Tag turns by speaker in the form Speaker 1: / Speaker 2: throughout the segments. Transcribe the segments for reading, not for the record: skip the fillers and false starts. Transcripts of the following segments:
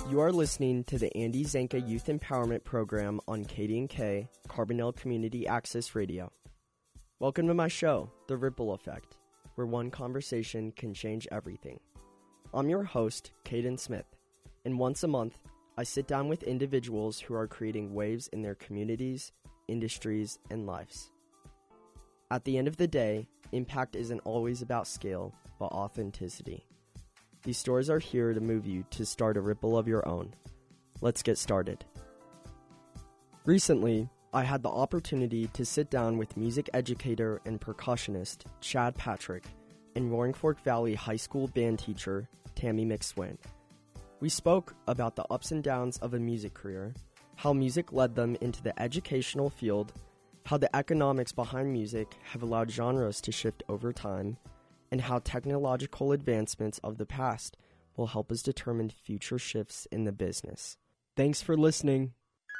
Speaker 1: You are listening to the Andy Zanka Youth Empowerment Program on KDNK, Carbondale Community Access Radio. Welcome to my show, The Ripple Effect, where one conversation can change everything. I'm your host, Caden Smith, and once a month, I sit down with individuals who are creating waves in their communities, industries, and lives. At the end of the day, impact isn't always about scale, but authenticity. These stories are here to move you to start a ripple of your own. Let's get started. Recently, I had the opportunity to sit down with music educator and percussionist Chad Patrick and Roaring Fork Valley High School band teacher Tammy McSwain. We spoke about the ups and downs of a music career, how music led them into the educational field, how the economics behind music have allowed genres to shift over time, and how technological advancements of the past will help us determine future shifts in the business. Thanks for listening.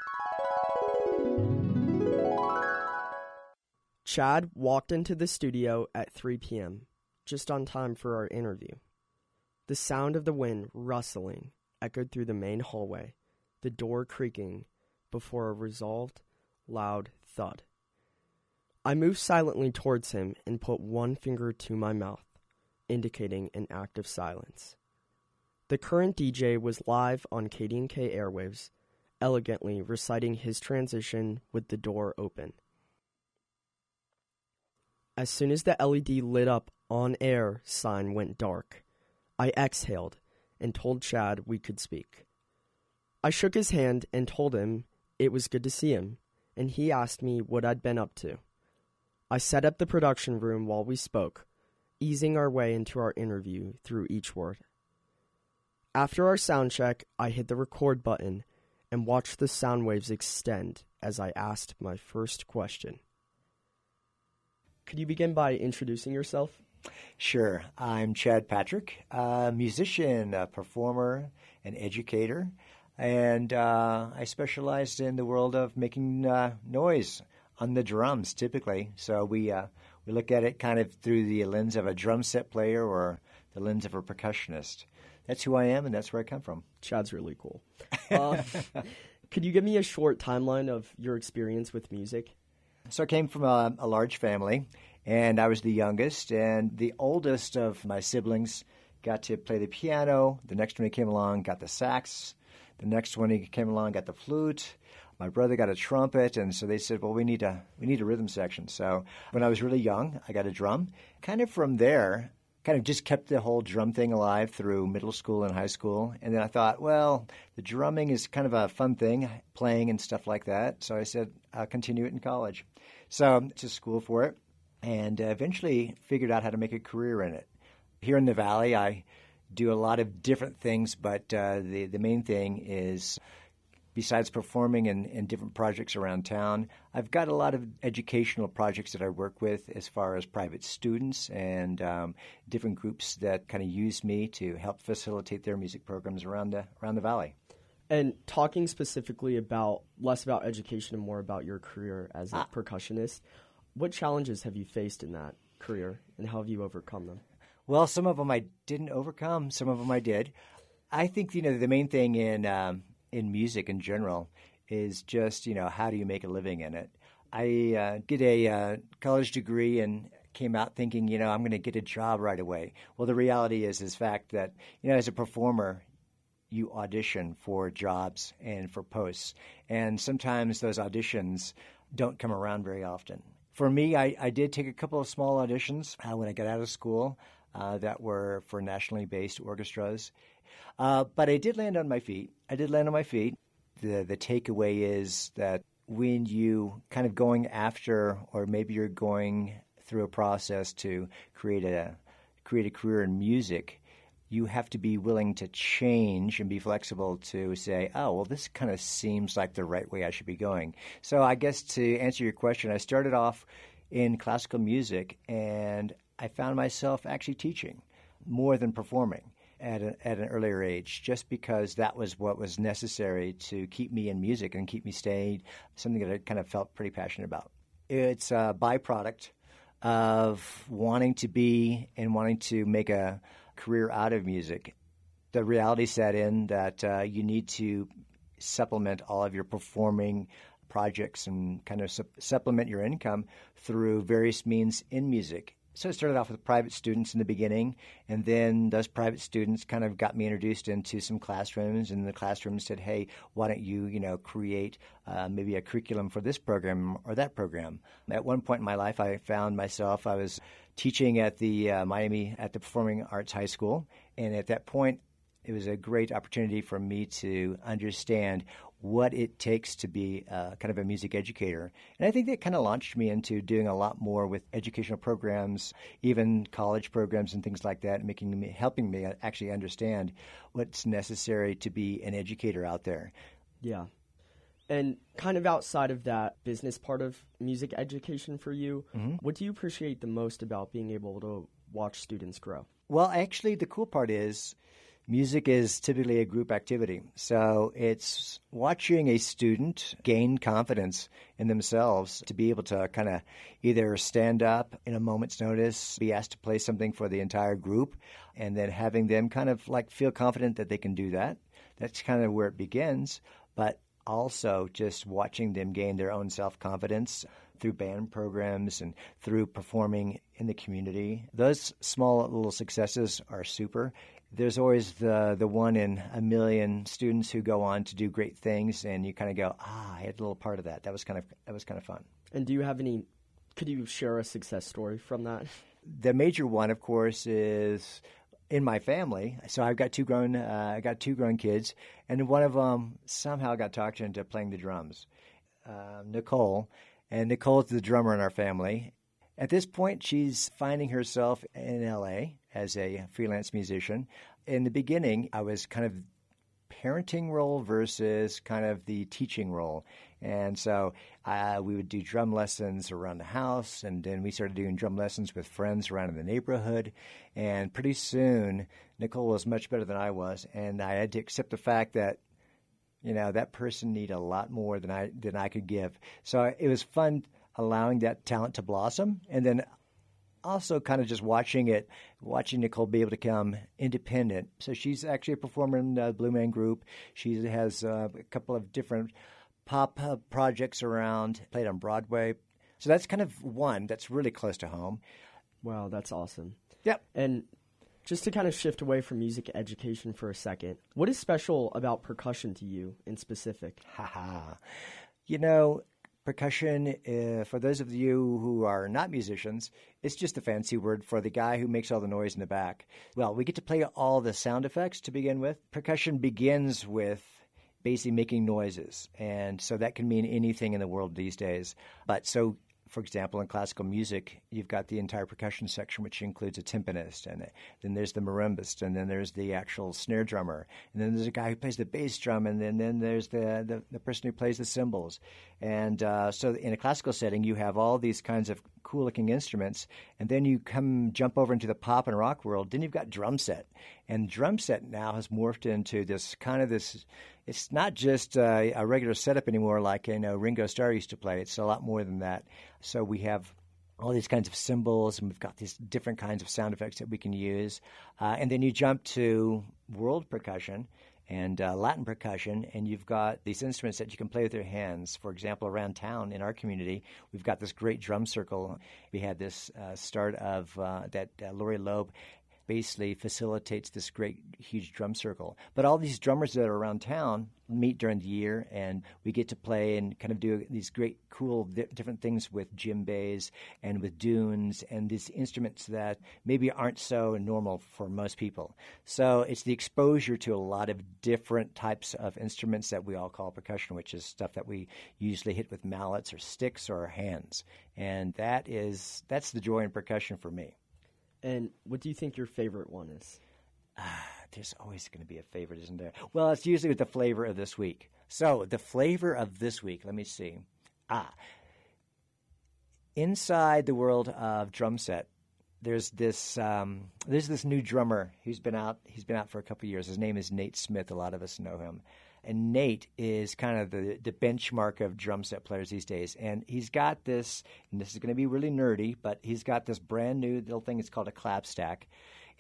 Speaker 1: Chad walked into the studio at 3 p.m., just on time for our interview. The sound of the wind rustling echoed through the main hallway, the door creaking before a resolved, loud thud. I moved silently towards him and put one finger to my mouth, indicating an act of silence. The current DJ was live on KDNK airwaves, elegantly reciting his transition with the door open. As soon as the LED lit up on air sign went dark, I exhaled and told Chad we could speak. I shook his hand and told him it was good to see him, and he asked me what I'd been up to. I set up the production room while we spoke, easing our way into our interview through each word. After our sound check, I hit the record button and watched the sound waves extend as I asked my first question. Could you begin by introducing yourself?
Speaker 2: Sure. I'm Chad Patrick, a musician, a performer, an educator, and I specialized in the world of making noise on the drums, typically. So we look at it kind of through the lens of a drum set player or the lens of a percussionist. That's who I am, and that's where I come from.
Speaker 1: Chad's really cool. Could you give me a short timeline of your experience with music?
Speaker 2: So I came from a large family, and I was the youngest, and the oldest of my siblings got to play the piano. The next one he came along got the sax. The next one he came along got the flute. My brother got a trumpet, and so they said, well, we need a rhythm section. So when I was really young, I got a drum. Kind of from there, kind of just kept the whole drum thing alive through middle school and high school. And then I thought, well, the drumming is kind of a fun thing, playing and stuff like that. So I said, I'll continue it in college. So to school for it, and eventually figured out how to make a career in it. Here in the Valley, I do a lot of different things, but the main thing is, besides performing in different projects around town, I've got a lot of educational projects that I work with as far as private students and different groups that kind of use me to help facilitate their music programs around the Valley.
Speaker 1: And talking specifically less about education and more about your career as a percussionist, what challenges have you faced in that career and how have you overcome them?
Speaker 2: Well, some of them I didn't overcome, some of them I did. I think, the main thing in music in general is just, how do you make a living in it? I did a college degree and came out thinking, I'm going to get a job right away. Well, the reality is fact that, as a performer, you audition for jobs and for posts. And sometimes those auditions don't come around very often. For me, I did take a couple of small auditions when I got out of school that were for nationally based orchestras. But I did land on my feet. The takeaway is that when you kind of going after, or maybe you're going through a process to create a career in music, you have to be willing to change and be flexible to say, oh, well, this kind of seems like the right way I should be going. So I guess to answer your question, I started off in classical music, and I found myself actually teaching more than performing at an earlier age, just because that was what was necessary to keep me in music and keep me staying, something that I kind of felt pretty passionate about. It's a byproduct of wanting to be and wanting to make a career out of music. the reality set in that you need to supplement all of your performing projects and kind of supplement your income through various means in music. So it started off with private students in the beginning, and then those private students kind of got me introduced into some classrooms, and the classrooms said, hey, why don't you, create maybe a curriculum for this program or that program. At one point in my life, I found myself, I was teaching at the at the Performing Arts High School, and at that point, it was a great opportunity for me to understand what it takes to be kind of a music educator. And I think that kind of launched me into doing a lot more with educational programs, even college programs and things like that, helping me actually understand what's necessary to be an educator out there.
Speaker 1: Yeah. And kind of outside of that business part of music education for you, what do you appreciate the most about being able to watch students grow?
Speaker 2: Well, actually, the cool part is music is typically a group activity. So it's watching a student gain confidence in themselves to be able to kind of either stand up in a moment's notice, be asked to play something for the entire group, and then having them kind of like feel confident that they can do that. That's kind of where it begins. But also just watching them gain their own self-confidence through band programs and through performing in the community. Those small little successes are super. There's always the one in a million students who go on to do great things, and you kind of go, I had a little part of that. That was kind of fun.
Speaker 1: And do you have any? Could you share a success story from that?
Speaker 2: The major one, of course, is in my family. So I got two grown kids, and one of them somehow got talked into playing the drums. Nicole, and Nicole's the drummer in our family. At this point, she's finding herself in L.A. as a freelance musician. In the beginning, I was kind of parenting role versus kind of the teaching role. And so we would do drum lessons around the house, and then we started doing drum lessons with friends around in the neighborhood. And pretty soon, Nicole was much better than I was, and I had to accept the fact that that person needed a lot more than I could give. So it was fun allowing that talent to blossom, and then also kind of just watching Nicole be able to become independent. So she's actually a performer in the Blue Man Group. She has a couple of different pop projects around, played on Broadway. So that's kind of one that's really close to home.
Speaker 1: Wow, that's awesome.
Speaker 2: Yep.
Speaker 1: And just to kind of shift away from music education for a second, what is special about percussion to you in specific?
Speaker 2: Percussion, for those of you who are not musicians, it's just a fancy word for the guy who makes all the noise in the back. Well, we get to play all the sound effects to begin with. Percussion begins with basically making noises, and so that can mean anything in the world these days. But so, for example, in classical music, you've got the entire percussion section, which includes a timpanist, and then there's the marimbist, and then there's the actual snare drummer, and then there's a guy who plays the bass drum, and then there's the person who plays the cymbals. And so in a classical setting, you have all these kinds of cool-looking instruments, and then you jump over into the pop and rock world, then you've got drum set. And drum set now has morphed into this it's not just a regular setup anymore like Ringo Starr used to play. It's a lot more than that. So we have all these kinds of cymbals, and we've got these different kinds of sound effects that we can use. And then you jump to world percussion and Latin percussion, and you've got these instruments that you can play with your hands. For example, around town in our community, we've got this great drum circle. We had this start of that Lori Loeb basically facilitates this great, huge drum circle. But all these drummers that are around town meet during the year, and we get to play and kind of do these great, cool, different things with djembes and with dunes and these instruments that maybe aren't so normal for most people. So it's the exposure to a lot of different types of instruments that we all call percussion, which is stuff that we usually hit with mallets or sticks or hands. And that's the joy in percussion for me.
Speaker 1: And what do you think your favorite one is?
Speaker 2: There's always going to be a favorite, isn't there? Well, it's usually with the flavor of this week. So the flavor of this week, let me see. Inside the world of drum set, there's this new drummer who's been out for a couple of years. His name is Nate Smith. A lot of us know him. And Nate is kind of the benchmark of drum set players these days. And he's got this, and this is going to be really nerdy, but he's got this brand new little thing. It's called a clap stack.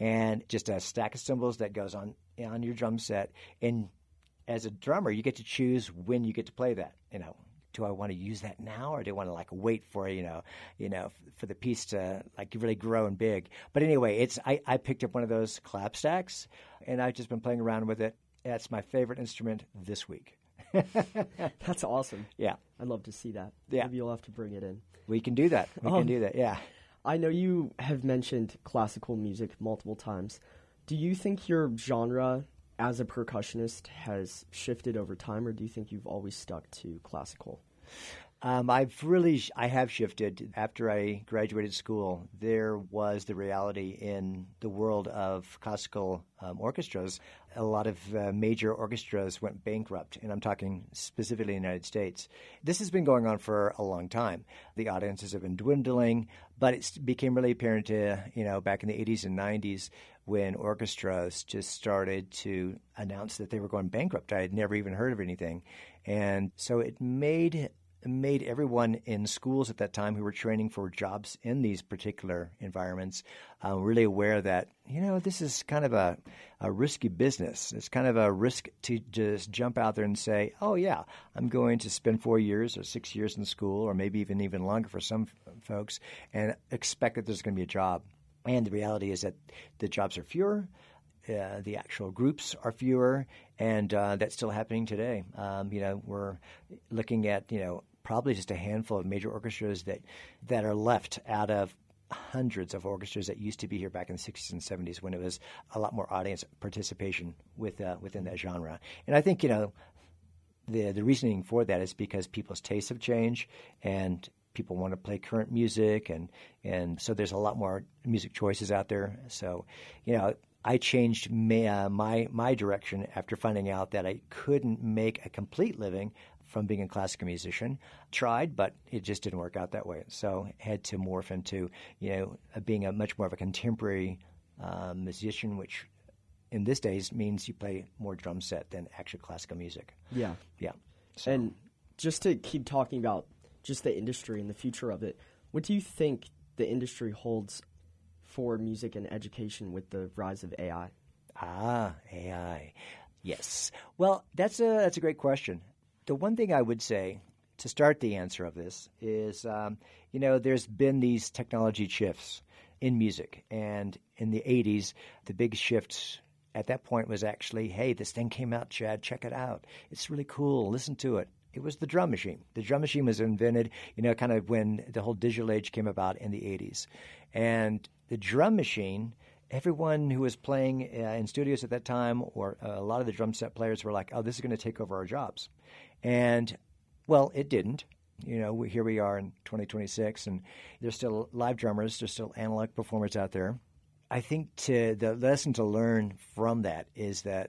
Speaker 2: and just a stack of cymbals that goes on your drum set. And as a drummer, you get to choose when you get to play that. Do I want to use that now, or do I want to wait for for the piece to really grow and big? But anyway, I picked up one of those clap stacks, and I've just been playing around with it. That's my favorite instrument this week.
Speaker 1: That's awesome.
Speaker 2: Yeah,
Speaker 1: I'd love to see that.
Speaker 2: Yeah,
Speaker 1: maybe you'll have to bring it in.
Speaker 2: We can do that. We can do that. Yeah.
Speaker 1: I know you have mentioned classical music multiple times. Do you think your genre as a percussionist has shifted over time, or do you think you've always stuck to classical?
Speaker 2: I have shifted. After I graduated school, there was the reality in the world of classical orchestras. A lot of major orchestras went bankrupt, and I'm talking specifically in the United States. This has been going on for a long time. The audiences have been dwindling, but it became really apparent back in the 80s and 90s when orchestras just started to announce that they were going bankrupt. I had never even heard of anything. And so it made everyone in schools at that time who were training for jobs in these particular environments really aware that, this is kind of a risky business. It's kind of a risk to just jump out there and say, oh, yeah, I'm going to spend 4 years or 6 years in school, or maybe even longer for some folks, and expect that there's going to be a job. And the reality is that the jobs are fewer. The actual groups are fewer, and that's still happening today. We're looking at, probably just a handful of major orchestras that are left out of hundreds of orchestras that used to be here back in the 60s and 70s when it was a lot more audience participation within that genre. And I think, the reasoning for that is because people's tastes have changed, and people want to play current music, and so there's a lot more music choices out there. So, I changed my direction after finding out that I couldn't make a complete living from being a classical musician. Tried, but it just didn't work out that way. So had to morph into, being a much more of a contemporary musician, which in this days means you play more drum set than actual classical music.
Speaker 1: Yeah.
Speaker 2: Yeah. So.
Speaker 1: And just to keep talking about just the industry and the future of it, what do you think the industry holds for music and education with the rise of AI?
Speaker 2: AI. Yes. Well, that's a great question. The one thing I would say to start the answer of this is, there's been these technology shifts in music. And in the 80s, the big shift at that point was actually, hey, this thing came out, Chad, check it out. It's really cool. Listen to it. It was the drum machine. The drum machine was invented, kind of when the whole digital age came about in the 80s. And the drum machine, everyone who was playing in studios at that time, or a lot of the drum set players were like, oh, this is going to take over our jobs. And, well, it didn't. Here we are in 2026, and there's still live drummers, there's still analog performers out there. I think the lesson to learn from that is that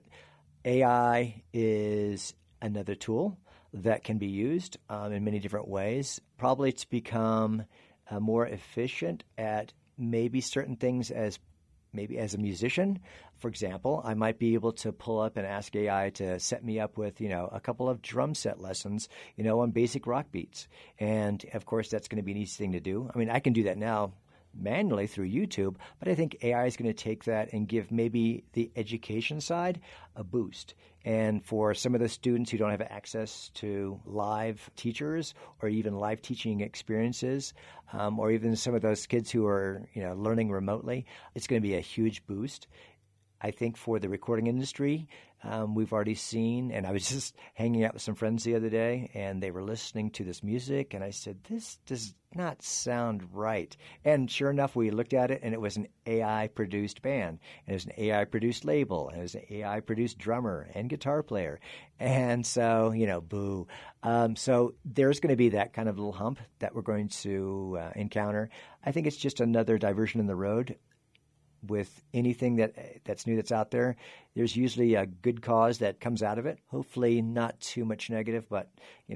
Speaker 2: AI is another tool that can be used in many different ways, probably to become more efficient at maybe certain things as a musician. For example, I might be able to pull up and ask AI to set me up with, a couple of drum set lessons, on basic rock beats. And, of course, that's going to be an easy thing to do. I mean, I can do that now manually through YouTube, but I think AI is going to take that and give maybe the education side a boost. And for some of the students who don't have access to live teachers or even live teaching experiences, or even some of those kids who are, learning remotely, it's going to be a huge boost. I think for the recording industry, we've already seen, and I was just hanging out with some friends the other day, and they were listening to this music, and I said, this does not sound right. And sure enough, we looked at it, and it was an AI-produced band, and it was an AI-produced label, and it was an AI-produced drummer and guitar player. And so, boo. So there's going to be that kind of little hump that we're going to encounter. I think it's just another diversion in the road. With anything that's new that's out there, there's usually a good cause that comes out of it. Hopefully not too much negative, but,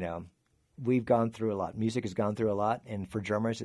Speaker 2: we've gone through a lot. Music has gone through a lot, and for drummers,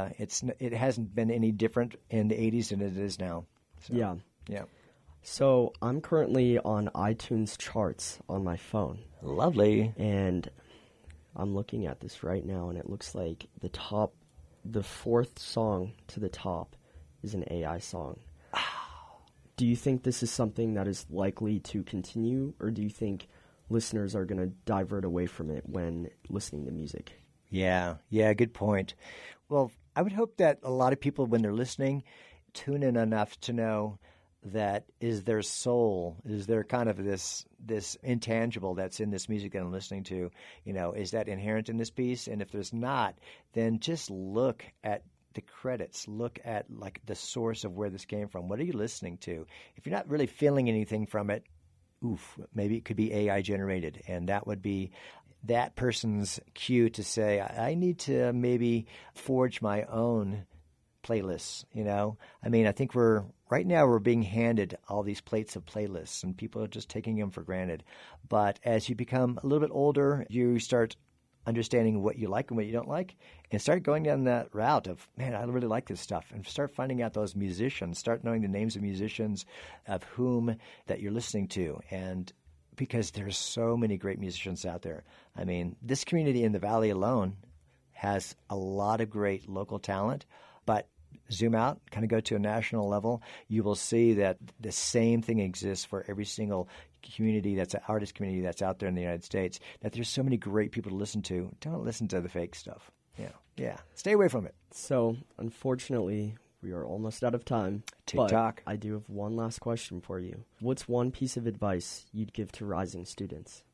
Speaker 2: it hasn't been any different in the 80s than it is now. So, yeah.
Speaker 1: So I'm currently on iTunes charts on my phone.
Speaker 2: Lovely.
Speaker 1: And I'm looking at this right now, and it looks like the fourth song to the top is an AI song. Do you think this is something that is likely to continue, or do you think listeners are going to divert away from it when listening to music?
Speaker 2: Yeah, good point. Well, I would hope that a lot of people, when they're listening, tune in enough to know that is their soul, is there kind of this intangible that's in this music that I'm listening to, is that inherent in this piece? And if there's not, then just look at the credits, look at like the source of where this came from. What are you listening to? If you're not really feeling anything from it, maybe it could be AI generated, and that would be that person's cue to say, I need to maybe forge my own playlists. I think right now we're being handed all these plates of playlists, and people are just taking them for granted. But as you become a little bit older, you start understanding what you like and what you don't like, and start going down that route of, man, I really like this stuff, and start finding out those musicians, start knowing the names of musicians of whom that you're listening to. And because there's so many great musicians out there. I mean, this community in the Valley alone has a lot of great local talent, but zoom out, kind of go to a national level, you will see that the same thing exists for every single community that's an artist community that's out there in the United States, that there's so many great people to listen to. Don't listen to the fake stuff. Yeah. Stay away from it.
Speaker 1: So, unfortunately, we are almost out of time.
Speaker 2: Tick-tock.
Speaker 1: I do have one last question for you. What's one piece of advice you'd give to rising students?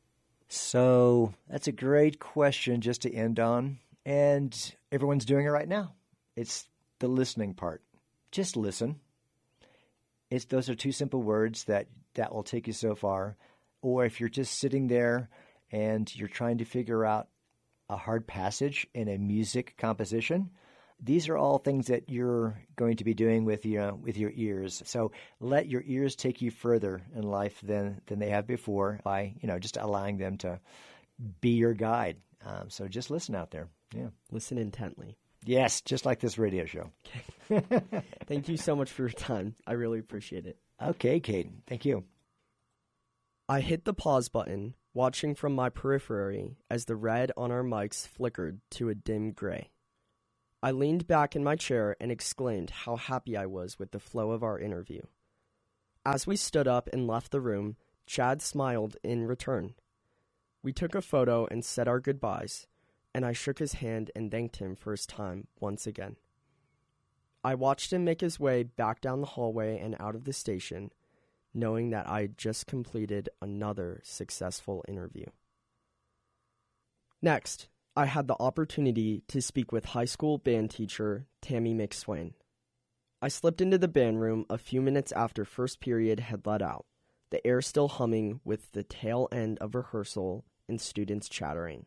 Speaker 2: So, that's a great question just to end on. And everyone's doing it right now. It's the listening part. Just listen. Those are two simple words that will take you so far. Or if you're just sitting there and you're trying to figure out a hard passage in a music composition, these are all things that you're going to be doing with your ears. So let your ears take you further in life than they have before by just allowing them to be your guide. So just listen out there. Yeah,
Speaker 1: listen intently.
Speaker 2: Yes, just like this radio show.
Speaker 1: Okay. Thank you so much for your time. I really appreciate it.
Speaker 2: Okay, Kate. Thank you.
Speaker 1: I hit the pause button, watching from my periphery as the red on our mics flickered to a dim gray. I leaned back in my chair and exclaimed how happy I was with the flow of our interview. As we stood up and left the room, Chad smiled in return. We took a photo and said our goodbyes, and I shook his hand and thanked him for his time once again. I watched him make his way back down the hallway and out of the station, knowing that I had just completed another successful interview. Next, I had the opportunity to speak with high school band teacher Tammy McSwain. I slipped into the band room a few minutes after first period had let out, the air still humming with the tail end of rehearsal and students chattering.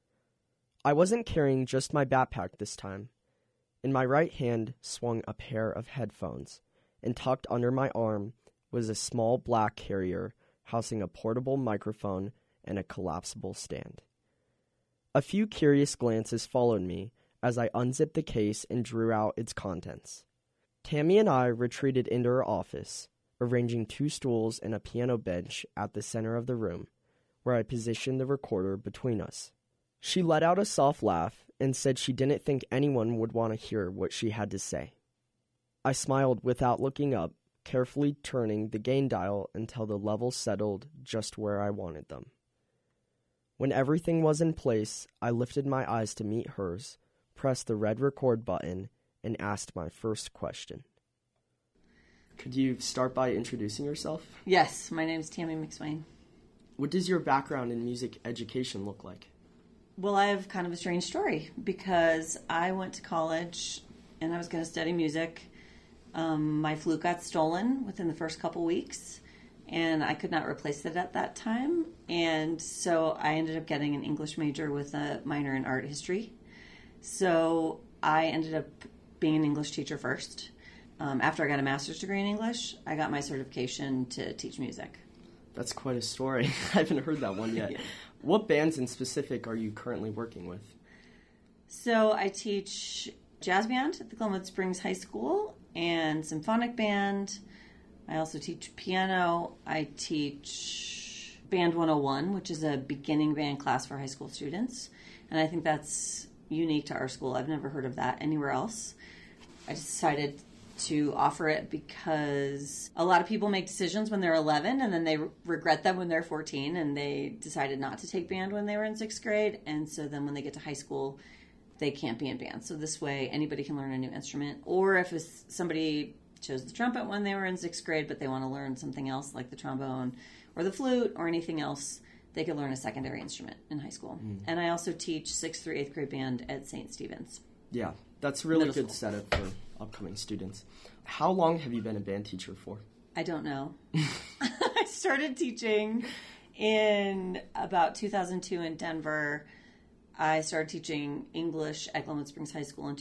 Speaker 1: I wasn't carrying just my backpack this time. In my right hand swung a pair of headphones, and tucked under my arm was a small black carrier housing a portable microphone and a collapsible stand. A few curious glances followed me as I unzipped the case and drew out its contents. Tammy and I retreated into her office, arranging 2 stools and a piano bench at the center of the room, where I positioned the recorder between us. She let out a soft laugh and said she didn't think anyone would want to hear what she had to say. I smiled without looking up, carefully turning the gain dial until the levels settled just where I wanted them. When everything was in place, I lifted my eyes to meet hers, pressed the red record button, and asked my first question. Could you start by introducing yourself?
Speaker 3: Yes, my name is Tammy McSwain.
Speaker 1: What does your background in music education look like?
Speaker 3: Well, I have kind of a strange story because I went to college and I was going to study music. My flute got stolen within the first couple weeks, and I could not replace it at that time. And so I ended up getting an English major with a minor in art history. So I ended up being an English teacher first. After I got a master's degree in English, I got my certification to teach music.
Speaker 1: That's quite a story. I haven't heard that one yet. Yeah. What bands in specific are you currently working with?
Speaker 3: So I teach jazz band at the Glenwood Springs High School and symphonic band. I also teach piano. I teach Band 101, which is a beginning band class for high school students. And I think that's unique to our school. I've never heard of that anywhere else. I decided to offer it because a lot of people make decisions when they're 11 and then they regret them when they're 14, and they decided not to take band when they were in 6th grade. And so then when they get to high school, they can't be in band. So this way anybody can learn a new instrument. Or if somebody chose the trumpet when they were in 6th grade, but they want to learn something else like the trombone or the flute or anything else, they could learn a secondary instrument in high school. And I also teach 6th through 8th grade band at St. Stephen's.
Speaker 1: Yeah, that's a really
Speaker 3: Middle
Speaker 1: good
Speaker 3: school.
Speaker 1: setup for upcoming students. How long have you been a band teacher for?
Speaker 3: I don't know. I started teaching in about 2002 in Denver. I started teaching English at Glenwood Springs High School in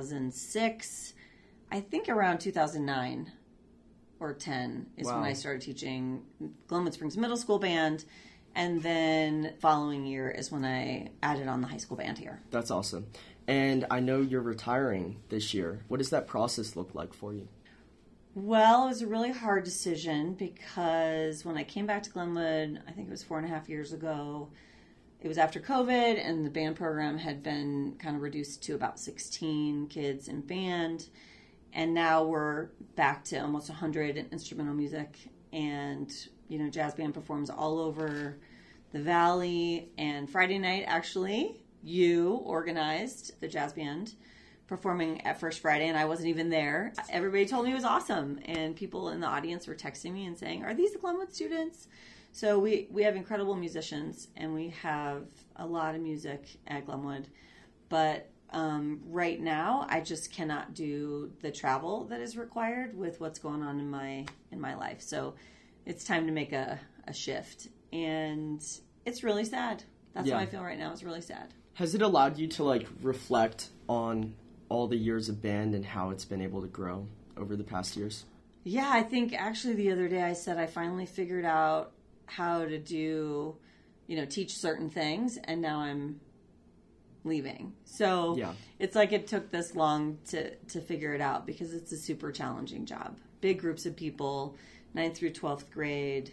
Speaker 3: 2006. I think around 2009 or 10 is when I started teaching Glenwood Springs Middle School Band. And then following year is when I added on the high school band here.
Speaker 1: That's awesome. And I know you're retiring this year. What does that process look like for you?
Speaker 3: Well, it was a really hard decision because when I came back to Glenwood, I think it was 4.5 years ago, it was after COVID, and the band program had been kind of reduced to about 16 kids in band. And now we're back to almost 100 in instrumental music. And, you know, jazz band performs all over the Valley. And Friday night, actually, you organized the jazz band performing at First Friday, and I wasn't even there. Everybody told me it was awesome, and people in the audience were texting me and saying, "Are these the Glenwood students?" So we have incredible musicians, and we have a lot of music at Glenwood. But right now, I just cannot do the travel that is required with what's going on in my life. So it's time to make a shift, and it's really sad. That's how I feel right now. It's really sad.
Speaker 1: Has it allowed you to, like, reflect on all the years of band and how it's been able to grow over the past years?
Speaker 3: Yeah, I think actually the other day I said I finally figured out how to do, teach certain things, and now I'm leaving. So it's like it took this long to figure it out because it's a super challenging job. Big groups of people, 9th through 12th grade,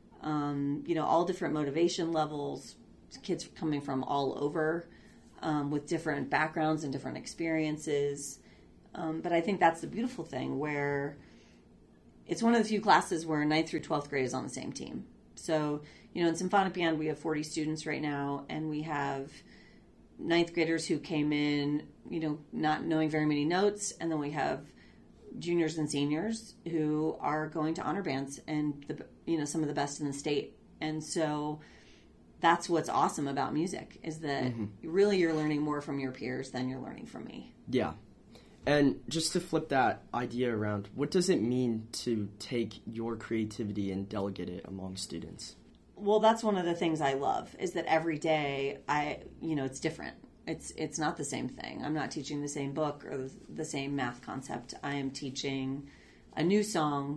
Speaker 3: all different motivation levels, kids coming from all over with different backgrounds and different experiences. But I think that's the beautiful thing, where it's one of the few classes where 9th through 12th grade is on the same team. So, in symphonic band, we have 40 students right now, and we have 9th graders who came in, not knowing very many notes, and then we have juniors and seniors who are going to honor bands and, some of the best in the state. And so that's what's awesome about music, is that really you're learning more from your peers than you're learning from me.
Speaker 1: Yeah. And just to flip that idea around, what does it mean to take your creativity and delegate it among students?
Speaker 3: Well, that's one of the things I love, is that every day it's different. It's not the same thing. I'm not teaching the same book or the same math concept. I am teaching a new song,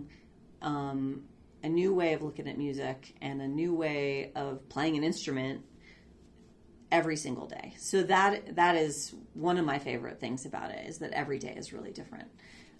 Speaker 3: a new way of looking at music, and a new way of playing an instrument every single day. So that is one of my favorite things about it, is that every day is really different.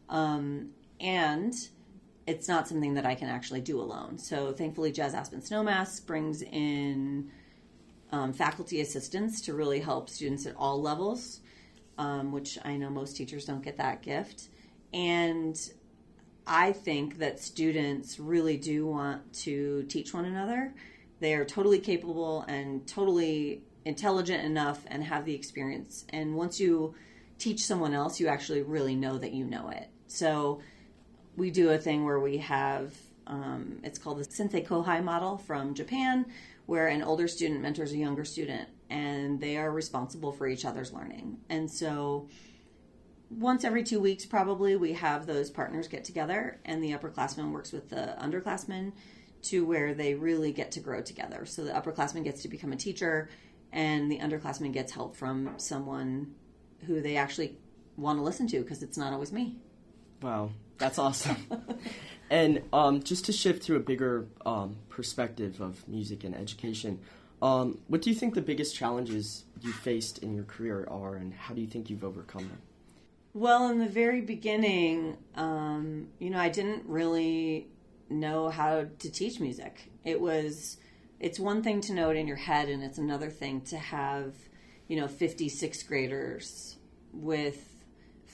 Speaker 3: And it's not something that I can actually do alone. So thankfully, Jazz Aspen Snowmass brings in faculty assistants to really help students at all levels, which I know most teachers don't get that gift. And I think that students really do want to teach one another. They are totally capable and totally intelligent enough and have the experience. And once you teach someone else, you actually really know that you know it. So we do a thing where we have, it's called the Sensei Kohai model from Japan, where an older student mentors a younger student, and they are responsible for each other's learning. And so once every 2 weeks, probably, we have those partners get together, and the upperclassman works with the underclassmen to where they really get to grow together. So the upperclassman gets to become a teacher, and the underclassman gets help from someone who they actually want to listen to, because it's not always me.
Speaker 1: Wow, that's awesome. And just to shift to a bigger perspective of music and education, what do you think the biggest challenges you faced in your career are, and how do you think you've overcome them?
Speaker 3: Well, in the very beginning, I didn't really know how to teach music. It's one thing to know it in your head, and it's another thing to have, 50 sixth graders with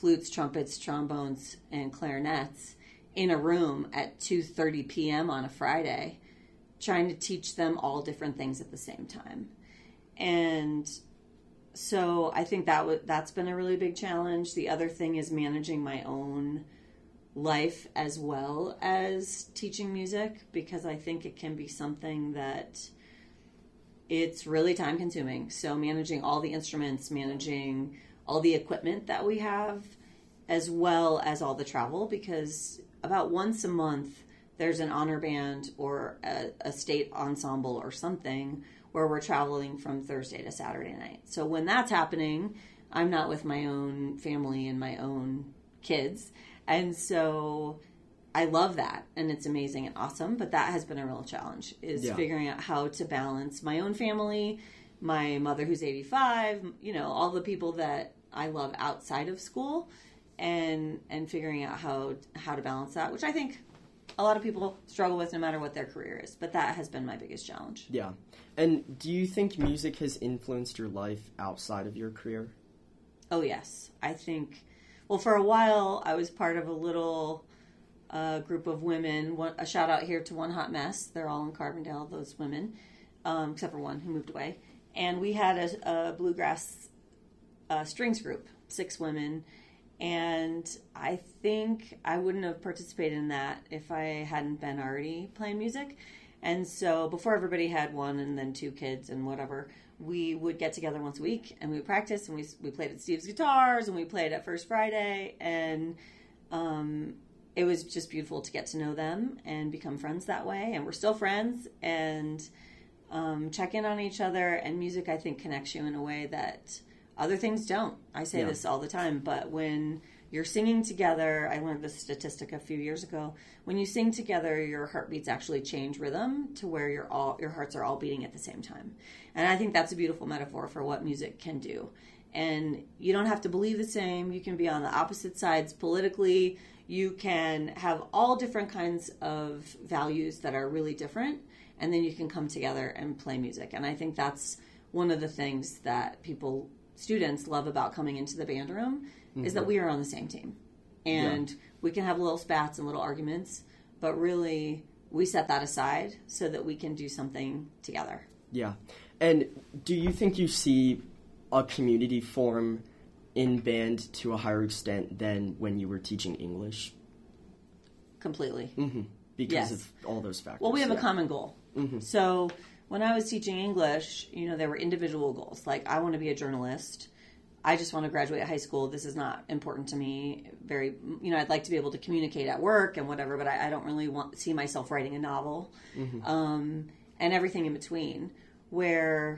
Speaker 3: flutes, trumpets, trombones, and clarinets in a room at 2:30 p.m. on a Friday, trying to teach them all different things at the same time. And so I think that's been a really big challenge. The other thing is managing my own life as well as teaching music, because I think it can be something that it's really time consuming. So managing all the instruments, managing all the equipment that we have, as well as all the travel, because about once a month there's an honor band or a state ensemble or something where we're traveling from Thursday to Saturday night. So when that's happening, I'm not with my own family and my own kids. And so I love that, and it's amazing and awesome, but that has been a real challenge, is figuring out how to balance my own family, my mother who's 85, all the people that I love outside of school, and figuring out how to balance that, which I think a lot of people struggle with no matter what their career is, but that has been my biggest challenge.
Speaker 1: Yeah. And do you think music has influenced your life outside of your career?
Speaker 3: Oh, yes. I think, well, for a while, I was part of a little group of women. A shout out here to One Hot Mess. They're all in Carbondale, those women, except for one who moved away. And we had a bluegrass strings group, 6 women. And I think I wouldn't have participated in that if I hadn't been already playing music. And so before everybody had 1 and then 2 kids and whatever, we would get together once a week and we would practice, and we played at Steve's Guitars and we played at First Friday, and it was just beautiful to get to know them and become friends that way. And we're still friends, and check in on each other. And music, I think, connects you in a way that other things don't. I say this all the time, but when you're singing together, I learned this statistic a few years ago. When you sing together, your heartbeats actually change rhythm to where your hearts are all beating at the same time. And I think that's a beautiful metaphor for what music can do. And you don't have to believe the same. You can be on the opposite sides politically. You can have all different kinds of values that are really different, and then you can come together and play music. And I think that's one of the things that students love about coming into the band room, is that we are on the same team. And we can have little spats and little arguments, but really we set that aside so that we can do something together. Yeah.
Speaker 1: And do you think you see a community form in band to a higher extent than when you were teaching English?
Speaker 3: Completely.
Speaker 1: Mm-hmm. Because of all those factors.
Speaker 3: Well, we have a common goal. Mm-hmm. So when I was teaching English, there were individual goals. Like, I want to be a journalist. I just want to graduate high school. This is not important to me. I'd like to be able to communicate at work and whatever, but I don't really see myself writing a novel. Mm-hmm. And everything in between. Where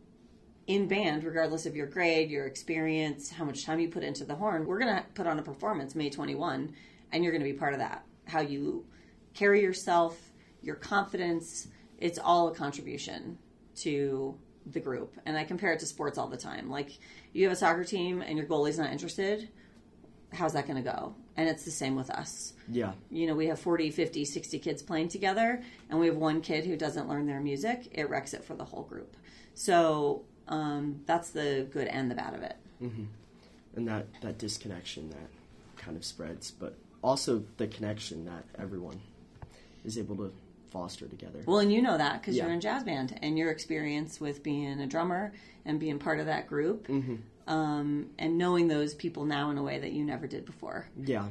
Speaker 3: in band, regardless of your grade, your experience, how much time you put into the horn, we're going to put on a performance May 21, and you're going to be part of that. How you carry yourself, your confidence, it's all a contribution to the group. And I compare it to sports all the time. Like, you have a soccer team and your goalie's not interested, how's that going to go? And it's the same with us. Yeah. We have 40, 50, 60 kids playing together, and we have one kid who doesn't learn their music. It wrecks it for the whole group. So that's the good and the bad of it.
Speaker 1: Mm-hmm. And that disconnection that kind of spreads, but also the connection that everyone is able to foster together.
Speaker 3: Well, and you know that because you're in jazz band, and your experience with being a drummer and being part of that group, mm-hmm. And knowing those people now in a way that you never did before.
Speaker 1: Yeah.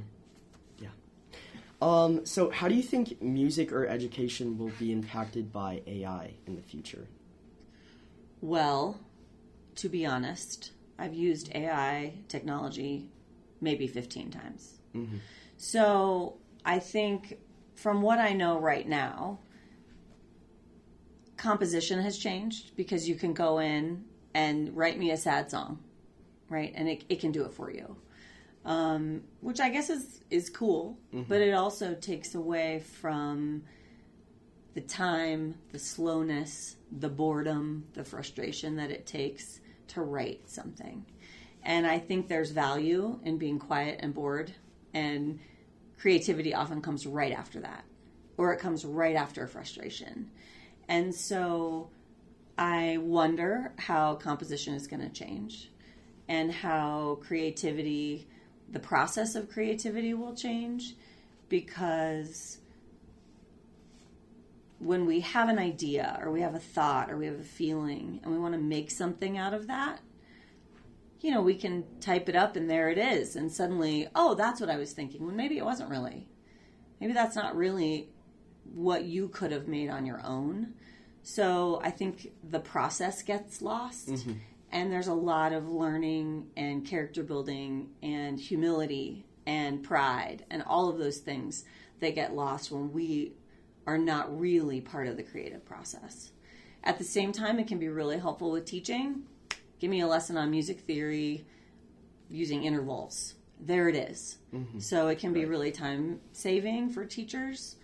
Speaker 1: So how do you think music or education will be impacted by AI in the future?
Speaker 3: Well, to be honest, I've used AI technology maybe 15 times. Mm-hmm. So I think from what I know right now, composition has changed because you can go in and write me a sad song, right? And it can do it for you, which I guess is cool, mm-hmm. but it also takes away from the time, the slowness, the boredom, the frustration that it takes to write something. And I think there's value in being quiet and bored, and creativity often comes right after that, or it comes right after frustration. And so I wonder how composition is going to change and how creativity the process of creativity will change, because when we have an idea or we have a thought or we have a feeling and we want to make something out of that, we can type it up and there it is. And suddenly, oh, that's what I was thinking. Well, maybe it wasn't really. Maybe that's not really what you could have made on your own. So I think the process gets lost. Mm-hmm. And there's a lot of learning and character building and humility and pride and all of those things that get lost when we are not really part of the creative process. At the same time, it can be really helpful with teaching. Give me a lesson on music theory using intervals. There it is. Mm-hmm. So it can be really time saving for teachers.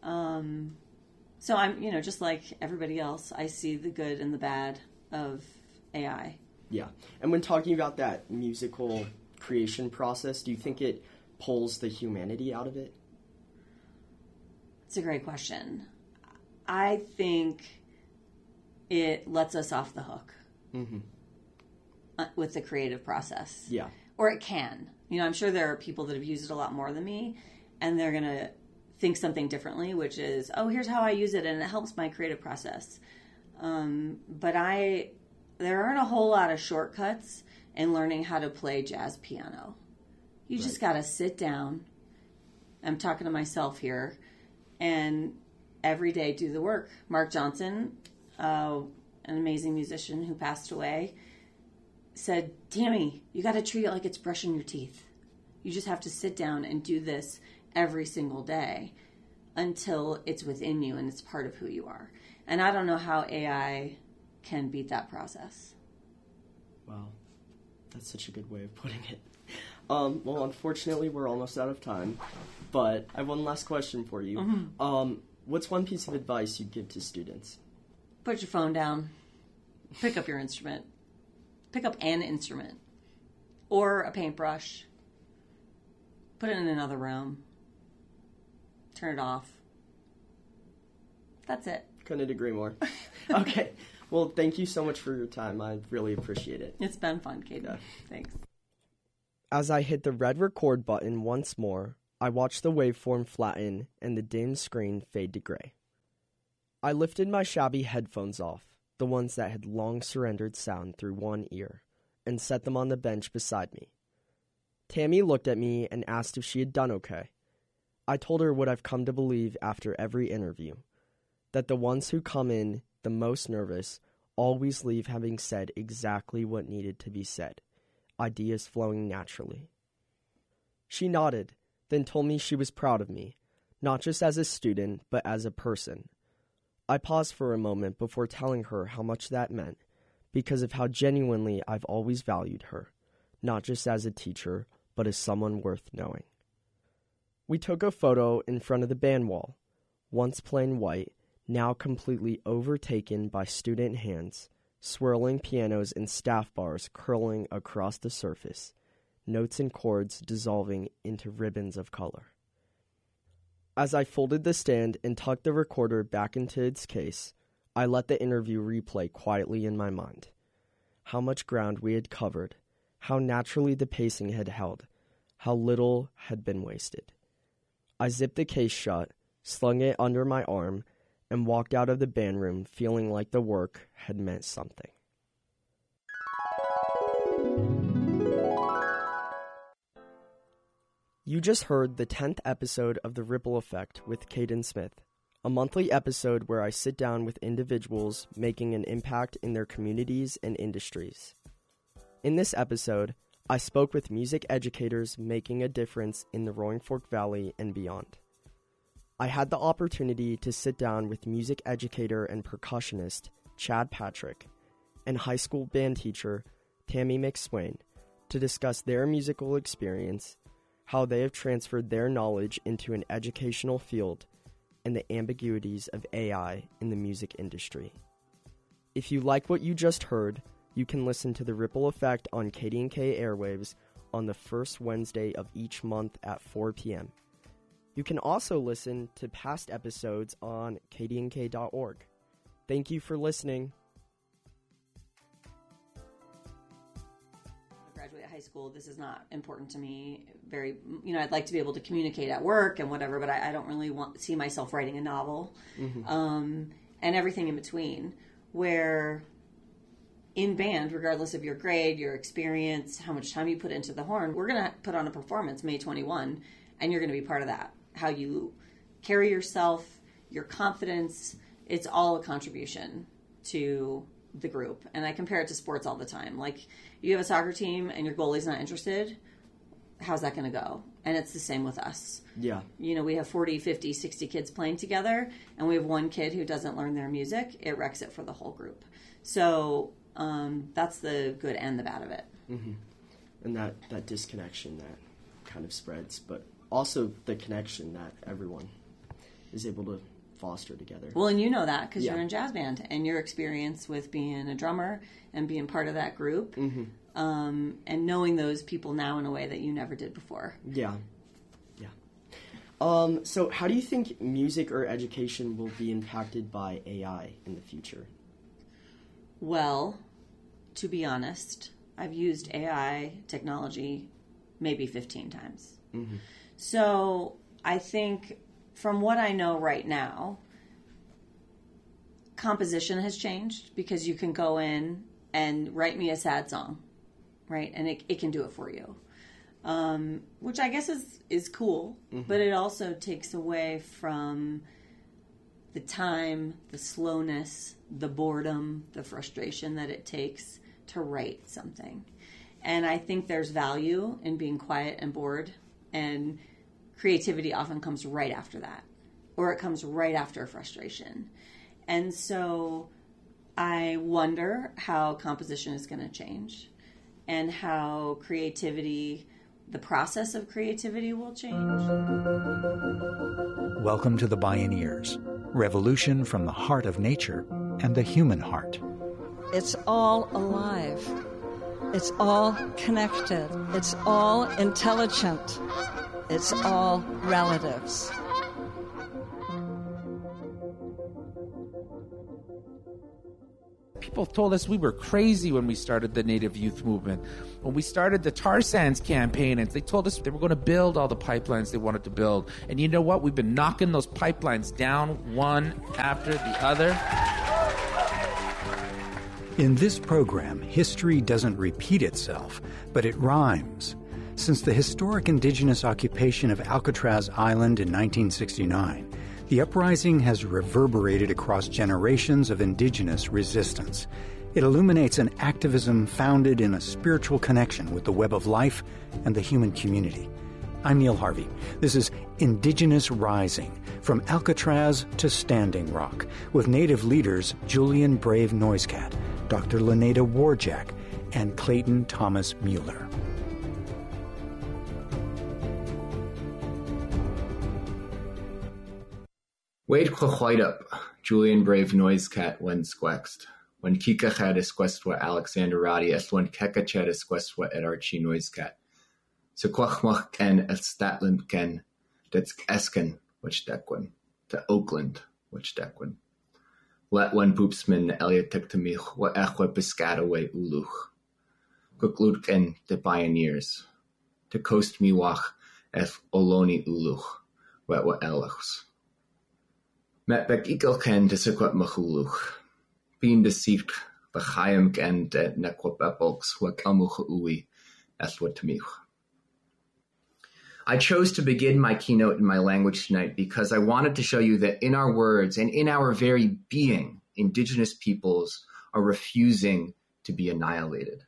Speaker 3: So I'm, just like everybody else, I see the good and the bad of AI.
Speaker 1: Yeah. And when talking about that musical creation process, do you think it pulls the humanity out of it?
Speaker 3: It's a great question. I think it lets us off the hook with the creative process.
Speaker 1: Yeah.
Speaker 3: Or it can. I'm sure there are people that have used it a lot more than me, and they're going to think something differently, which is, oh, here's how I use it, and it helps my creative process. But there aren't a whole lot of shortcuts in learning how to play jazz piano. You just got to sit down. I'm talking to myself here. And every day do the work. Mark Johnson, an amazing musician who passed away, said, Tammy, you got to treat it like it's brushing your teeth. You just have to sit down and do this every single day until it's within you and it's part of who you are. And I don't know how AI can beat that process.
Speaker 1: Wow. That's such a good way of putting it. Well, unfortunately, we're almost out of time, but I have one last question for you. Mm-hmm. What's one piece of advice you'd give to students?
Speaker 3: Put your phone down. Pick up your instrument. Pick up an instrument. Or a paintbrush. Put it in another room. Turn it off. That's it.
Speaker 1: Couldn't agree more. Okay. Well, thank you so much for your time. I really appreciate it.
Speaker 3: It's been fun, Katie. Yeah. Thanks.
Speaker 1: As I hit the red record button once more, I watched the waveform flatten and the dim screen fade to gray. I lifted my shabby headphones off, the ones that had long surrendered sound through one ear, and set them on the bench beside me. Tammy looked at me and asked if she had done okay. I told her what I've come to believe after every interview, that the ones who come in the most nervous always leave having said exactly what needed to be said, ideas flowing naturally. She nodded, then told me she was proud of me, not just as a student, but as a person. I paused for a moment before telling her how much that meant, because of how genuinely I've always valued her, not just as a teacher, but as someone worth knowing. We took a photo in front of the band wall, once plain white, now completely overtaken by student hands, swirling pianos and staff bars curling across the surface, notes and chords dissolving into ribbons of color. As I folded the stand and tucked the recorder back into its case, I let the interview replay quietly in my mind. How much ground we had covered, how naturally the pacing had held, how little had been wasted. I zipped the case shut, slung it under my arm, and walked out of the band room feeling like the work had meant something. You just heard the 10th episode of The Ripple Effect with Caden Smith, a monthly episode where I sit down with individuals making an impact in their communities and industries. In this episode, I spoke with music educators making a difference in the Roaring Fork Valley and beyond. I had the opportunity to sit down with music educator and percussionist Chad Patrick and high school band teacher Tammy McSwain to discuss their musical experience, how they have transferred their knowledge into an educational field, and the ambiguities of AI in the music industry. If you like what you just heard, you can listen to The Ripple Effect on KDNK Airwaves on the first Wednesday of each month at 4 p.m. You can also listen to past episodes on kdnk.org. Thank you for listening.
Speaker 3: Graduate high high school, this is not important to me. I'd like to be able to communicate at work and whatever, but I don't really see myself writing a novel, and everything in between. Where in band, regardless of your grade, your experience, how much time you put into the horn, we're going to put on a performance May 21, and you're going to be part of that. How you carry yourself, your confidence, it's all a contribution to the group. And I compare it to sports all the time. Like, you have a soccer team and your goalie's not interested, how's that going to go? And it's the same with us.
Speaker 1: Yeah.
Speaker 3: We have 40, 50, 60 kids playing together, and we have one kid who doesn't learn their music. It wrecks it for the whole group. So that's the good and the bad of it.
Speaker 1: Mm-hmm. And that disconnection that kind of spreads, but also the connection that everyone is able to foster together.
Speaker 3: Well, and you know that because you're in jazz band, and your experience with being a drummer and being part of that group, and knowing those people now in a way that you never did before.
Speaker 1: Yeah. So how do you think music or education will be impacted by AI in the future?
Speaker 3: Well, to be honest, I've used AI technology maybe 15 times. Mm-hmm. So I think from what I know right now, composition has changed because you can go in and write me a sad song, right? And it can do it for you, which I guess is cool, but it also takes away from the time, the slowness, the boredom, the frustration that it takes to write something. And I think there's value in being quiet and bored, and creativity often comes right after that, or it comes right after frustration. And so I wonder how composition is going to change and how creativity, the process of creativity, will change.
Speaker 4: Welcome to the Bioneers, revolution from the heart of nature and the human heart.
Speaker 5: It's all alive. It's all connected. It's all intelligent. It's all relatives.
Speaker 6: People told us we were crazy when we started the Native Youth Movement. When we started the Tar Sands campaign, and they told us they were going to build all the pipelines they wanted to build. And you know what? We've been knocking those pipelines down one after the other.
Speaker 4: In this program, history doesn't repeat itself, but it rhymes. Since the historic indigenous occupation of Alcatraz Island in 1969, the uprising has reverberated across generations of indigenous resistance. It illuminates an activism founded in a spiritual connection with the web of life and the human community. I'm Neil Harvey. This is Indigenous Rising, from Alcatraz to Standing Rock, with Native leaders Julian Brave Noisecat, Dr. Leneda Warjack, and Clayton Thomas Mueller.
Speaker 7: Wade Chwaidup, Julian Brave Noisecat when squext. When Kikached esquestwa Alexander Roddy when Kekached esquestwa et Archie Noisecat. So Quachmach ken et Statland ken, that's Esken, which dequin, to Oakland, which dequin. Let one poopsman Elliot Tektamich, what echwa Piscataway Uluch. Kuklutken the Pioneers. To Coast Miwach, ef Oloni Uluch, what Elachs. Met bek ikelken de sequat machuluch. Being deceived, the chayim and nequapepolks, what kamuch ui, as what tamich. I chose to begin my keynote in my language tonight because I wanted to show you that in our words and in our very being, indigenous peoples are refusing to be annihilated.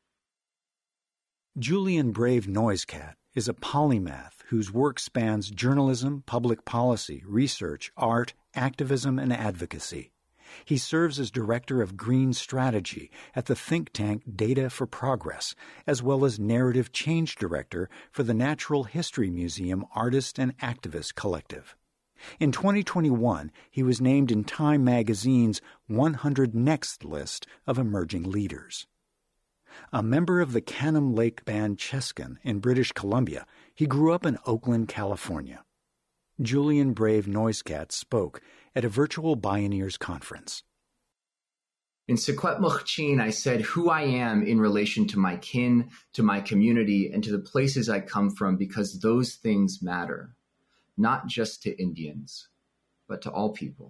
Speaker 4: Julian Brave Noisecat is a polymath whose work spans journalism, public policy, research, art, activism, and advocacy. He serves as Director of Green Strategy at the think tank Data for Progress, as well as Narrative Change Director for the Natural History Museum Artist and Activist Collective. In 2021, he was named in Time magazine's 100 Next list of emerging leaders. A member of the Cannon Lake Band Cheskin in British Columbia, he grew up in Oakland, California. Julian Brave Noisecat spoke at a virtual Bioneers conference.
Speaker 7: In Secwepemc Muxin, I said who I am in relation to my kin, to my community, and to the places I come from, because those things matter, not just to Indians, but to all people.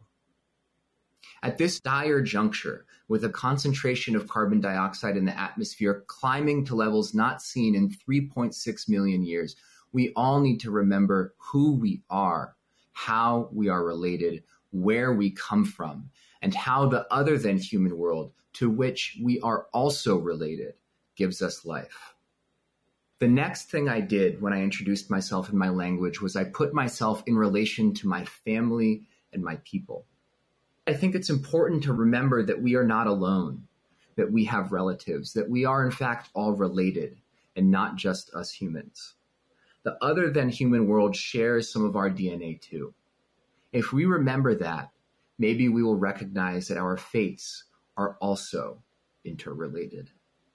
Speaker 7: At this dire juncture, with a concentration of carbon dioxide in the atmosphere climbing to levels not seen in 3.6 million years, we all need to remember who we are, how we are related, where we come from, and how the other than human world, to which we are also related, gives us life. The next thing I did when I introduced myself in my language was I put myself in relation to my family and my people. I think it's important to remember that we are not alone, that we have relatives, that we are in fact all related, and not just us humans. The other than human world shares some of our DNA too. If we remember that, maybe we will recognize that our fates are also interrelated.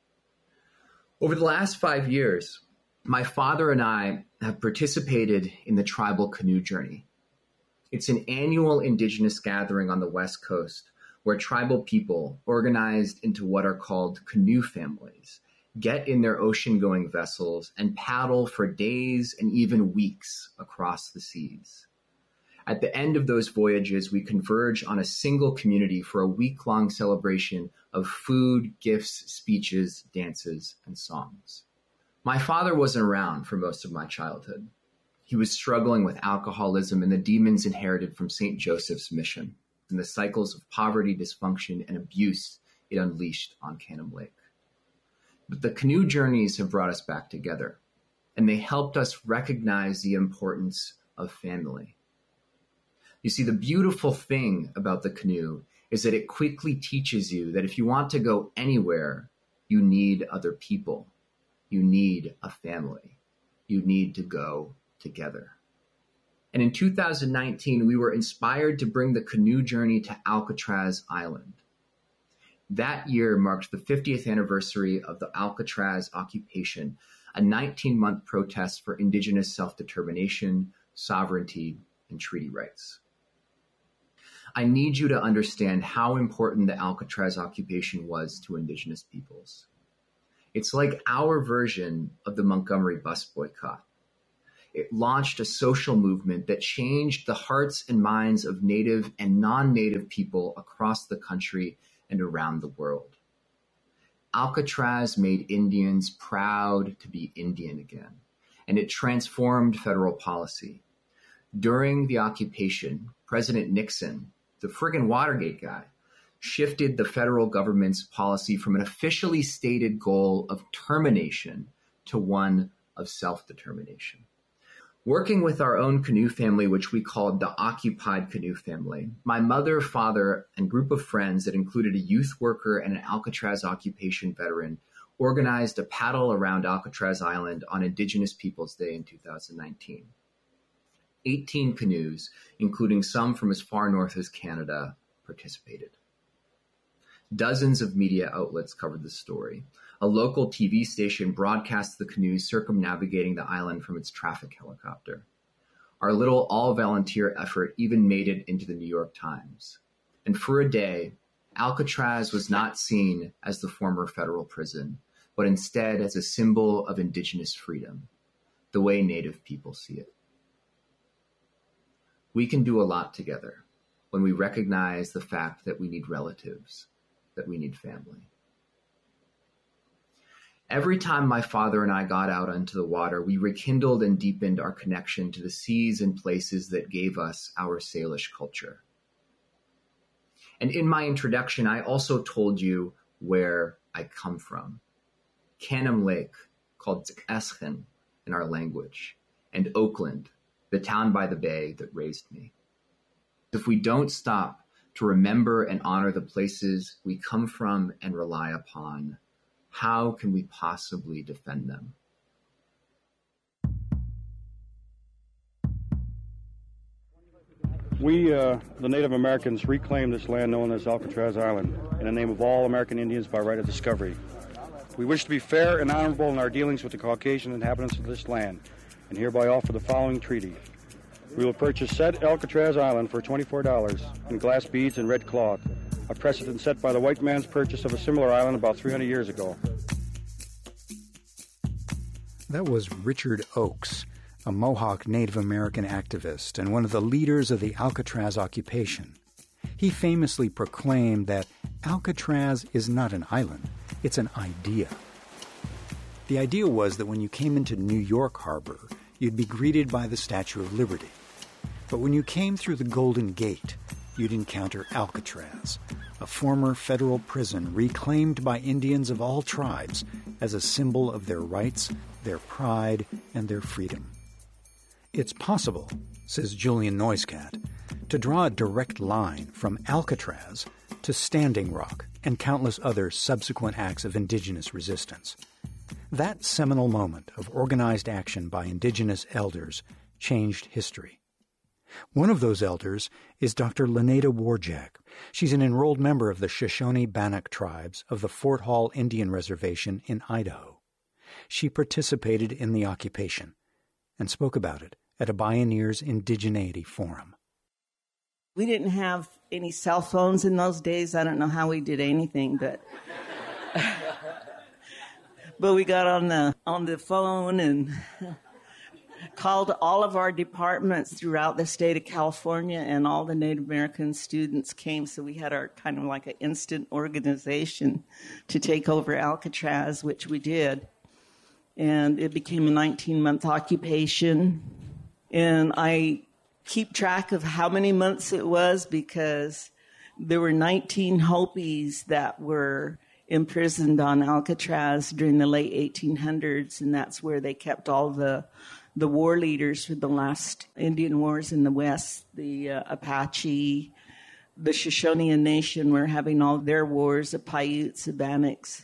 Speaker 7: Over the last 5 years, my father and I have participated in the Tribal Canoe Journey. It's an annual indigenous gathering on the West Coast where tribal people, organized into what are called canoe families, get in their ocean-going vessels and paddle for days and even weeks across the seas. At the end of those voyages, we converge on a single community for a week-long celebration of food, gifts, speeches, dances, and songs. My father wasn't around for most of my childhood. He was struggling with alcoholism and the demons inherited from St. Joseph's mission and the cycles of poverty, dysfunction, and abuse it unleashed on Canham Lake. But the canoe journeys have brought us back together, and they helped us recognize the importance of family. You see, the beautiful thing about the canoe is that it quickly teaches you that if you want to go anywhere, you need other people. You need a family. You need to go together. And in 2019, we were inspired to bring the canoe journey to Alcatraz Island. That year marked the 50th anniversary of the Alcatraz occupation, a 19-month protest for indigenous self-determination, sovereignty, and treaty rights. I need you to understand how important the Alcatraz occupation was to indigenous peoples. It's like our version of the Montgomery bus boycott. It launched a social movement that changed the hearts and minds of Native and non-Native people across the country and around the world. Alcatraz made Indians proud to be Indian again, and it transformed federal policy. During the occupation, President Nixon, the friggin' Watergate guy, shifted the federal government's policy from an officially stated goal of termination to one of self-determination. Working with our own canoe family, which we called the Occupied Canoe Family, my mother, father, and group of friends that included a youth worker and an Alcatraz occupation veteran organized a paddle around Alcatraz Island on Indigenous Peoples Day in 2019. 18 canoes, including some from as far north as Canada, participated. Dozens of media outlets covered the story. A local TV station broadcast the canoes circumnavigating the island from its traffic helicopter. Our little all-volunteer effort even made it into the New York Times. And for a day, Alcatraz was not seen as the former federal prison, but instead as a symbol of indigenous freedom, the way Native people see it. We can do a lot together when we recognize the fact that we need relatives, that we need family. Every time my father and I got out onto the water, we rekindled and deepened our connection to the seas and places that gave us our Salish culture. And in my introduction, I also told you where I come from. Canham Lake, called Eschen in our language, and Oakland, the town by the bay that raised me. If we don't stop to remember and honor the places we come from and rely upon, how can we possibly defend them?
Speaker 8: We, the Native Americans, reclaimed this land known as Alcatraz Island in the name of all American Indians by right of discovery. We wish to be fair and honorable in our dealings with the Caucasian inhabitants of this land, and hereby offer the following treaty. We will purchase said Alcatraz Island for $24 in glass beads and red cloth a precedent set by the white man's purchase of a similar island about 300 years ago.
Speaker 4: That was Richard Oakes, a Mohawk Native American activist and one of the leaders of the Alcatraz occupation. He famously proclaimed that Alcatraz is not an island, it's an idea. The idea was that when you came into New York Harbor, you'd be greeted by the Statue of Liberty. But when you came through the Golden Gate, you'd encounter Alcatraz, a former federal prison reclaimed by Indians of all tribes as a symbol of their rights, their pride, and their freedom. It's possible, says Julian Noiscat, to draw a direct line from Alcatraz to Standing Rock and countless other subsequent acts of indigenous resistance. That seminal moment of organized action by indigenous elders changed history. One of those elders is Dr. Leneda Warjack. She's an enrolled member of the Shoshone-Bannock tribes of the Fort Hall Indian Reservation in Idaho. She participated in the occupation and spoke about it at a Bioneers Indigeneity Forum.
Speaker 9: We didn't have any cell phones in those days. I don't know how we did anything, but but we got on the phone and called all of our departments throughout the state of California, and all the Native American students came, so we had our kind of like an instant organization to take over Alcatraz, which we did. And it became a 19-month occupation. And I keep track of how many months it was because there were 19 Hopis that were imprisoned on Alcatraz during the late 1800s, and that's where they kept all the war leaders for the last Indian wars in the West. The Apache, the Shoshone Nation were having all their wars, the Paiutes, the Bannocks.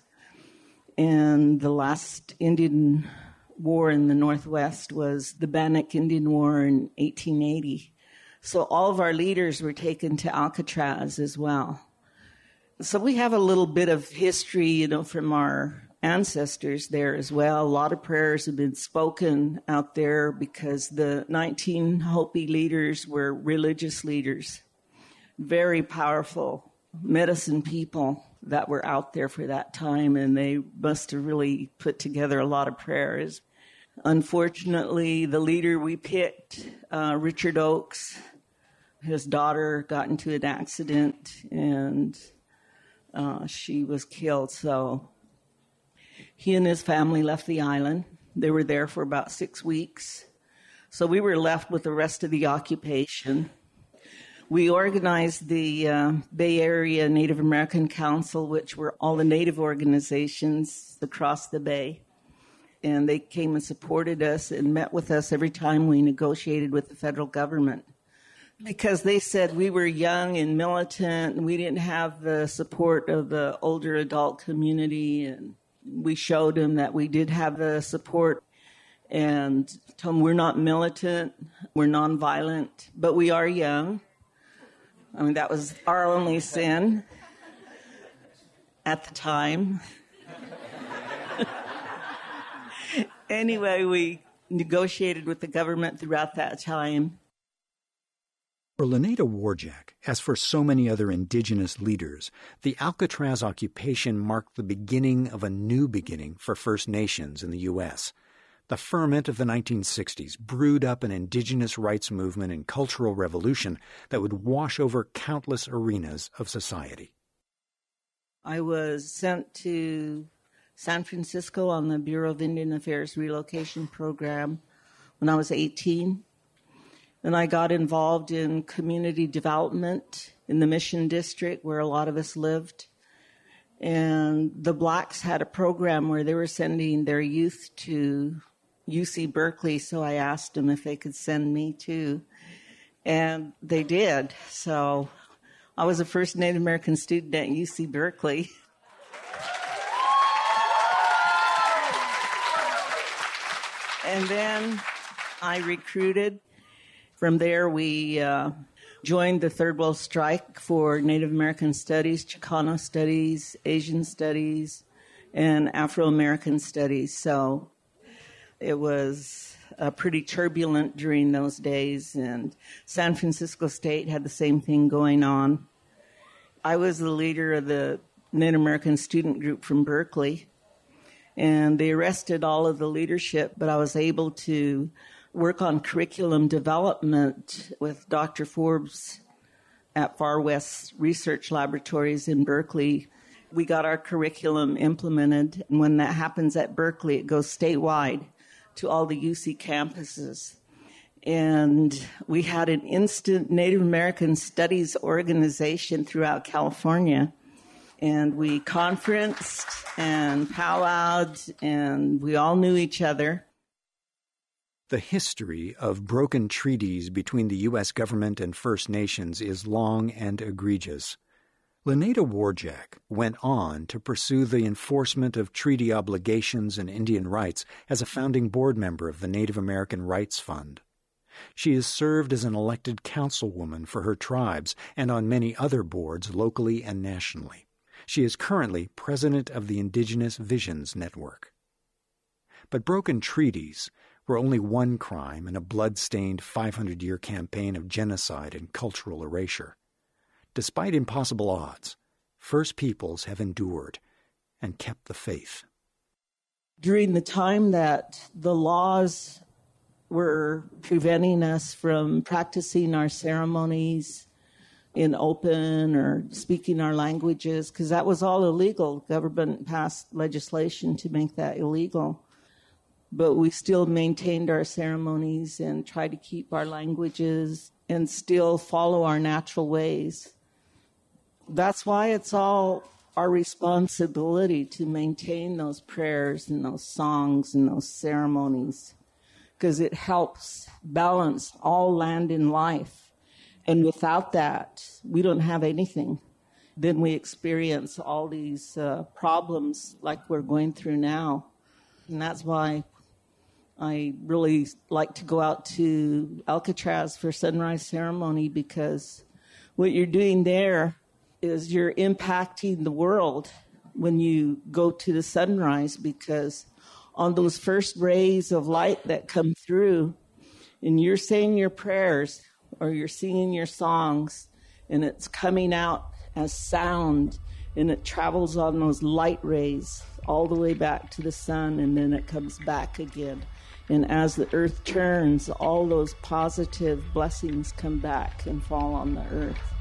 Speaker 9: And the last Indian war in the Northwest was the Bannock Indian War in 1880. So all of our leaders were taken to Alcatraz as well. So we have a little bit of history, from our ancestors there as well. A lot of prayers have been spoken out there because the 19 Hopi leaders were religious leaders, very powerful medicine people that were out there for that time, and they must have really put together a lot of prayers. Unfortunately, the leader we picked, Richard Oakes, his daughter got into an accident, and she was killed. So he and his family left the island. They were there for about 6 weeks. So we were left with the rest of the occupation. We organized the Bay Area Native American Council, which were all the Native organizations across the Bay. And they came and supported us and met with us every time we negotiated with the federal government. Because they said we were young and militant, and we didn't have the support of the older adult community. And we showed them that we did have the support and told them we're not militant, we're nonviolent, but we are young. I mean, that was our only sin at the time. Anyway, we negotiated with the government throughout that time.
Speaker 4: For Leneda Warjack, as for so many other indigenous leaders, the Alcatraz occupation marked the beginning of a new beginning for First Nations in the U.S. The ferment of the 1960s brewed up an indigenous rights movement and cultural revolution that would wash over countless arenas of society.
Speaker 9: I was sent to San Francisco on the Bureau of Indian Affairs relocation program when I was 18. And I got involved in community development in the Mission District where a lot of us lived. And the Blacks had a program where they were sending their youth to UC Berkeley, so I asked them if they could send me too. And they did. So I was the first Native American student at UC Berkeley. And then I recruited. From there, we joined the Third World Strike for Native American Studies, Chicano Studies, Asian Studies, and Afro-American Studies. So it was pretty turbulent during those days, and San Francisco State had the same thing going on. I was the leader of the Native American student group from Berkeley, and they arrested all of the leadership, but I was able to work on curriculum development with Dr. Forbes at Far West Research Laboratories in Berkeley. We got our curriculum implemented, and when that happens at Berkeley, it goes statewide to all the UC campuses. And we had an instant Native American Studies organization throughout California. And we conferenced and powwowed, and we all knew each other.
Speaker 4: The history of broken treaties between the U.S. government and First Nations is long and egregious. Lenata Warjack went on to pursue the enforcement of treaty obligations and Indian rights as a founding board member of the Native American Rights Fund. She has served as an elected councilwoman for her tribes and on many other boards locally and nationally. She is currently president of the Indigenous Visions Network. But broken treaties were only one crime in a blood-stained 500-year campaign of genocide and cultural erasure. Despite impossible odds, First Peoples have endured and kept the faith.
Speaker 9: During the time that the laws were preventing us from practicing our ceremonies in open or speaking our languages, because that was all illegal. The government passed legislation to make that illegal. But we still maintained our ceremonies and tried to keep our languages and still follow our natural ways. That's why it's all our responsibility to maintain those prayers and those songs and those ceremonies, because it helps balance all land and life. And without that, we don't have anything. Then we experience all these problems like we're going through now. And that's why I really like to go out to Alcatraz for sunrise ceremony, because what you're doing there is you're impacting the world when you go to the sunrise, because on those first rays of light that come through, and you're saying your prayers or you're singing your songs, and it's coming out as sound, and it travels on those light rays all the way back to the sun, and then it comes back again. And as the earth turns, all those positive blessings come back and fall on the earth.